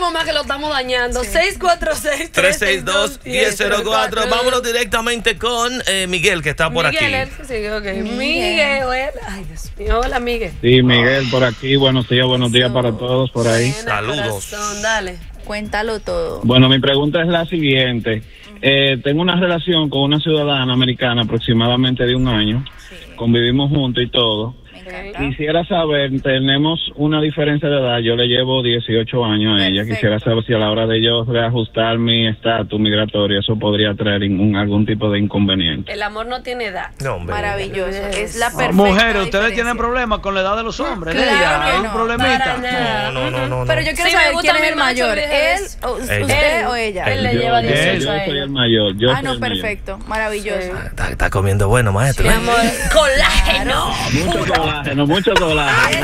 sabemos más que lo estamos dañando. Sí. 646-362-1004. Vámonos directamente con Miguel, que está por Miguel, aquí. Sí, okay. Miguel, ay Dios mío, hola Miguel. Sí, Miguel por aquí, buenos días para todos por ahí. Saludos. Corazón, dale. Cuéntalo todo. Bueno, mi pregunta es la siguiente. Tengo una relación con una ciudadana americana aproximadamente de 1 año. Sí. Convivimos juntos y todo. Me encanta. Quisiera saber, tenemos una diferencia de edad, yo le llevo 18 años a ella. Perfecto. Quisiera saber si a la hora de yo reajustar mi estatus migratorio eso podría traer algún tipo de inconveniente. El amor no tiene edad. No, hombre. Maravilloso. Es la perfecta Mujeres, ustedes diferencia. tienen problemas con la edad de los hombres. Claro Ella, que hay un no, problemita. para nada. No. Pero yo quiero Sí, me saber gusta quién es mi el macho mayor. viejo, ¿Él, es- usted o ella? Él le lleva 18 a Yo soy ella. el mayor. Ah, soy no, el mayor. perfecto. Maravilloso. Sí. Está comiendo bueno, maestro. Mi amor, colágeno. Mucho colágeno.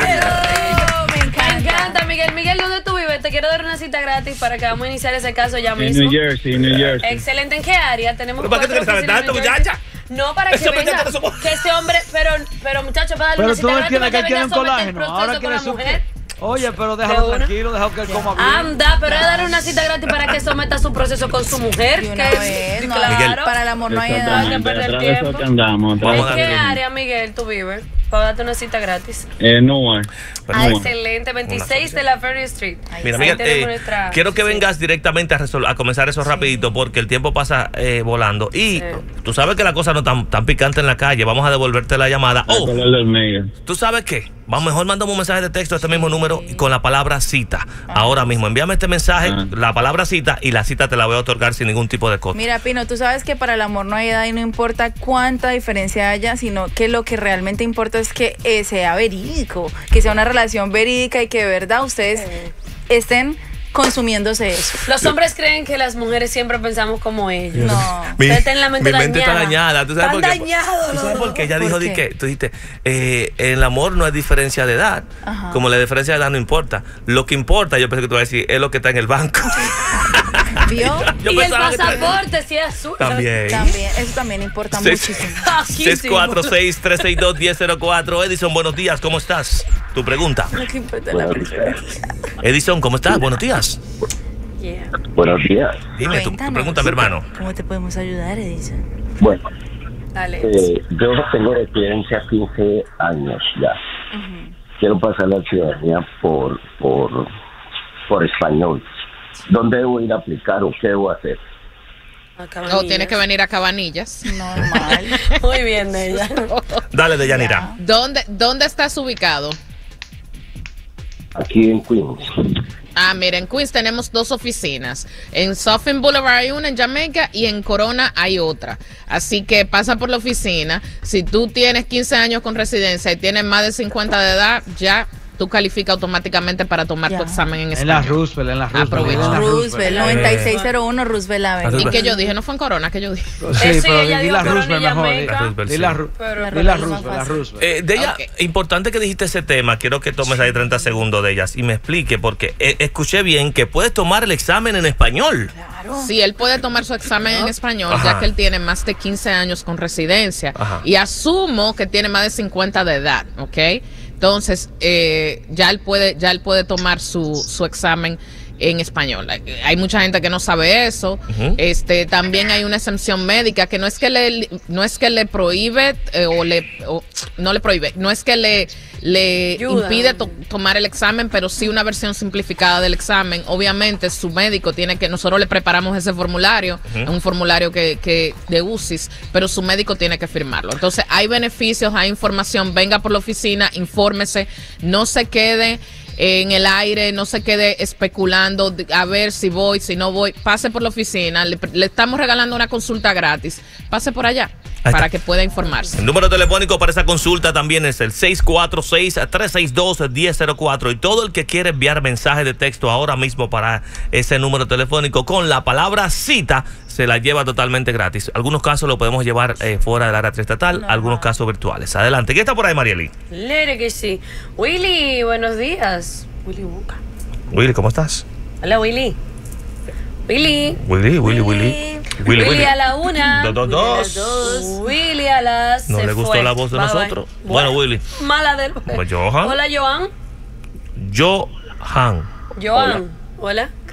Me Me encanta. encanta, Miguel. Miguel, ¿dónde tú vives? Te quiero dar una cita gratis para que vamos a iniciar ese caso ya En mismo. New Jersey. Excelente. ¿En qué área? Tenemos ¿Pero para qué te 4 quieres saber oficinas en tanto, New Jersey. muchacha? No, para que Ese hombre ya venga. te lo supo. Que ese hombre, pero muchacho, para darle Pero una tú cita no gratis entiendes que para que quieren venga a someter el colágeno. proceso Ahora con quiere la su... mujer. Oye, pero ¿De déjalo una? tranquilo, déjalo que él coma bien. Anda, pero es dar una cita gratis para que someta su proceso con su mujer. De una que vez, no, claro. para el amor no hay edad. Hay que perder Atrás de eso tiempo. que andamos. Vamos ¿En a qué darle. área, Miguel, tú vives? Para darte una cita gratis. No. Excelente, 26 de la Ferry Street. Mira, Ahí Miguel, tenemos nuestra- quiero que sí. vengas directamente a comenzar eso rapidito porque el tiempo pasa volando. Y Sí. tú sabes que la cosa no está tan picante en la calle. Vamos a devolverte la llamada. Oh, ¿tú sabes qué? Mejor mandamos un mensaje de texto a este mismo número y con la palabra cita. Ahora mismo, envíame este mensaje, la palabra cita, y la cita te la voy a otorgar sin ningún tipo de costo. Mira, Pino, tú sabes que para el amor no hay edad y no importa cuánta diferencia haya, sino que lo que realmente importa es que sea verídico, que sea una relación verídica y que de verdad ustedes estén consumiéndose eso. Los hombres creen que las mujeres siempre pensamos como ellos. No. Ustedes tienen la mente mi mente está dañada. ¿Tú sabes Están por qué? dañados ¿Tú los sabes por qué? Ella ¿Por dijo, qué? tú dijiste, en el amor no hay diferencia de edad. Ajá. Como la diferencia de edad no importa. Lo que importa, yo pensé que tú ibas a decir, es lo que está en el banco. ¿Vio? Yo Y el pensaba que pasaporte, si es azul. También. También, eso también importa muchísimo. 646-362-1004. Edison, buenos días, ¿cómo estás? Tu pregunta. Lo que importa es la Edison, ¿cómo estás? Buenos días. Yeah. Buenos días. Dime tu Cuéntanos. pregunta, mi hermano. ¿Cómo te podemos ayudar, Edison? Bueno, Dale. yo tengo residencia 15 años ya. Quiero pasar la ciudadanía por español. ¿Dónde debo ir a aplicar o qué debo hacer? O tienes que venir a Cabanillas. Normal. Muy bien, de ella. Dale, Deyanira. ¿Dónde estás ubicado? Aquí en Queens. Ah, mira, en Queens tenemos 2 oficinas. En Suffolk Boulevard hay una, en Jamaica, y en Corona hay otra. Así que pasa por la oficina. Si tú tienes 15 años con residencia y tienes más de 50 de edad, ya tú calificas automáticamente para tomar Ya. tu examen en En español. la Roosevelt, en la Roosevelt. Aprovecha. en la Roosevelt, 9601 Roosevelt Avenue. ¿Y qué yo dije? No fue en Corona que yo dije. Sí, Eso, pero ella di dijo la Corona y Roosevelt mejor. Jamaica. Di la Pero- di la Pero- Roosevelt, la Roosevelt. De ella, Ok. importante que dijiste ese tema, quiero que tomes ahí 30 segundos de ellas y me explique, porque escuché bien que puedes tomar el examen en español. Sí, él puede tomar su examen en español, Ajá. ya que él tiene más de 15 años con residencia. Ajá. Y asumo que tiene más de 50 de edad, ¿ok? Entonces, ya él puede tomar su examen en español. Hay mucha gente que no sabe eso. Ujú. También hay una exención médica que no es que le prohíbe no le prohíbe, no es que le Ayuda. impide tomar el examen, pero sí una versión simplificada del examen. Obviamente su médico tiene que, nosotros le preparamos ese formulario, es un formulario que de UCIS, pero su médico tiene que firmarlo. Entonces hay beneficios, hay información, venga por la oficina, infórmese, no se quede en el aire, no se quede especulando a ver si voy, si no voy. Pase por la oficina, le estamos regalando una consulta gratis, pase por allá Ahí para está. que pueda informarse. El número telefónico para esa consulta también es el 646-362-1004. Y todo el que quiere enviar mensaje de texto ahora mismo para ese número telefónico con la palabra cita, se la lleva totalmente gratis. Algunos casos lo podemos llevar fuera del área triestatal, algunos casos virtuales. Adelante. ¿Qué está por ahí, Marieli? Lere que sí. Willy, buenos días. Willy Boca. Willy, ¿cómo estás? Hola, Willy. Willy. Willy. A la 1. Dos. Willy a las 2. Willy a las. ¿No se le gustó fue. la voz de Bye, nosotros? bye. Bueno, Willy. Mala del. Pues Johan. Hola, Joan. Johan. Joan. Hola.